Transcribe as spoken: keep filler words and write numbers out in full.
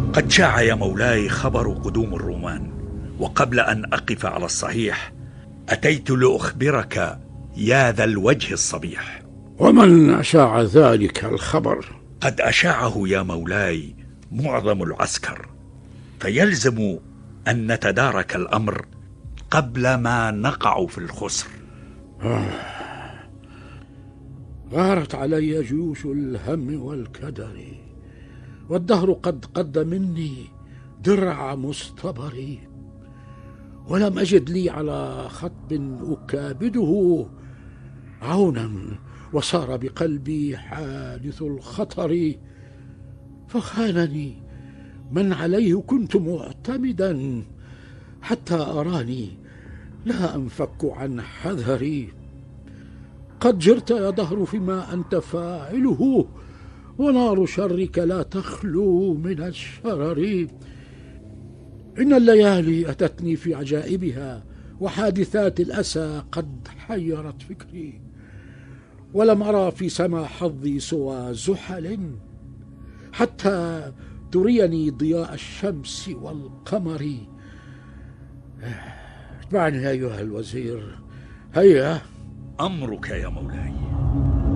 قد شاع يا مولاي خبر قدوم الرومان، وقبل أن أقف على الصحيح أتيت لأخبرك يا ذا الوجه الصبيح. ومن أشاع ذلك الخبر؟ قد أشاعه يا مولاي معظم العسكر، فيلزم أن نتدارك الأمر قبل ما نقع في الخسر. آه. غارت علي جيوش الهم والكدر، والدهر قد قد مني درع مصطبري، ولم أجد لي على خطب أكابده عونا، وصار بقلبي حادث الخطر، فخانني من عليه كنت معتمدا، حتى أراني لا أنفك عن حذري. قد جرت يا دهر فيما أنت فاعله، ونار شرك لا تخلو من الشرر. إن الليالي أتتني في عجائبها، وحادثات الأسى قد حيرت فكري، ولم أرى في سما حظي سوى زحل، حتى تريني ضياء الشمس والقمر. اتبعني أيها الوزير، هيا. أمرك يا مولاي.